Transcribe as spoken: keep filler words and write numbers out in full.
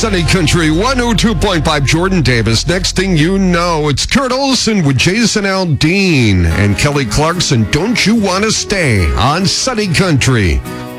Sunny Country one oh two point five. Jordan Davis. Next thing you know, it's Kurt Olson with Jason Aldean and Kelly Clarkson. Don't you want to stay on Sunny Country?